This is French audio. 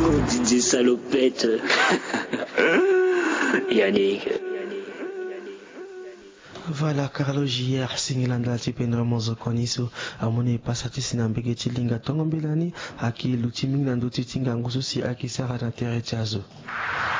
DJ salopette. Yannick. Voilà, Carlo JR Singilanda Tipendra Mozo Koniso, Amone Passati Nambege Chilinga Tongombilani, Aki Lutiming Nanduti Tingangususi Aki Sarata Terechazo.